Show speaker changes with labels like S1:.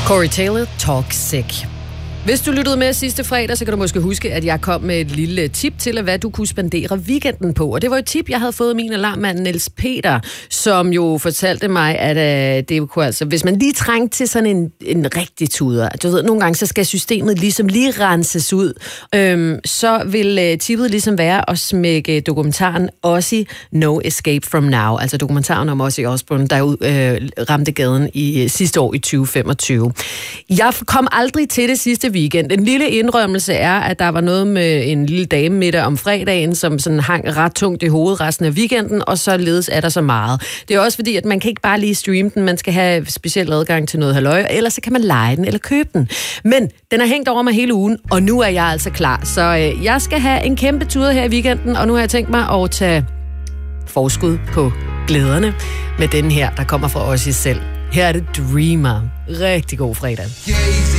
S1: Corey Taylor, Talk Sick. Hvis du lyttede med sidste fredag, så kan du måske huske, at jeg kom med et lille tip til, hvad du kunne spendere weekenden på. Og det var et tip, jeg havde fået af min alarmmand, Niels Peter, som jo fortalte mig, at det kunne altså, hvis man lige trængte til sådan en rigtig tuder, du ved, nogle gange så skal systemet ligesom lige renses ud, så vil tippet ligesom være at smække dokumentaren Ozzy No Escape From Now, altså dokumentaren om Ozzy Osbourne, der ramte gaden i sidste år i 2025. Jeg kom aldrig til det sidste weekend. En lille indrømmelse er, at der var noget med en lille dame middag om fredagen, som sådan hang ret tungt i hovedet resten af weekenden, og således er der så meget. Det er også fordi, at man kan ikke bare lige streame den, man skal have speciel adgang til noget halløj, ellers så kan man leje den eller købe den. Men den har hængt over mig hele ugen, og nu er jeg altså klar. Så jeg skal have en kæmpe tur her i weekenden, og nu har jeg tænkt mig at tage forskud på glæderne med den her, der kommer fra Ozzy selv. Her er det Dreamer. Rigtig god fredag.